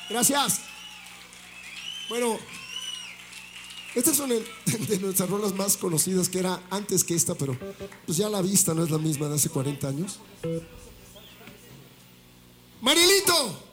Gracias. Bueno, estas son de nuestras rolas más conocidas, que era antes que esta, pero pues ya la vista no es la misma de hace 40 años. Marielito.